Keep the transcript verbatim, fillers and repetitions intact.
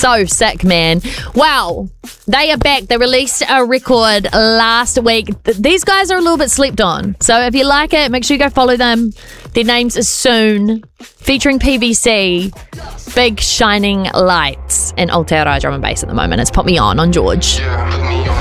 So sick, man. Wow. They are back. They released a record last week. Th- These guys are a little bit slept on. So if you like it, make sure you go follow them. Their names are Soon, featuring P V C, Big Shining Lights, and Aotearoa drum and bass at the moment. It's Put Me On on George. Yeah, put me on.